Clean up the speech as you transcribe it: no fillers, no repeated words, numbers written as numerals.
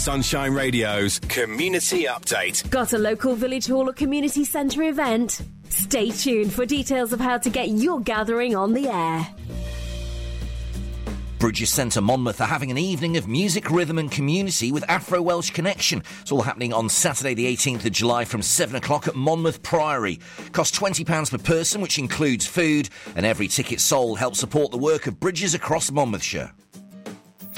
Sunshine Radio's Community Update. Got a local village hall or community centre event? Stay tuned for details of how to get your gathering on the air. Bridges Centre Monmouth are having an evening of music, rhythm and community with Afro Welsh Connection. It's all happening on Saturday the 18th of July from 7 o'clock at Monmouth Priory. Costs £20 per person, which includes food, and every ticket sold helps support the work of Bridges across Monmouthshire.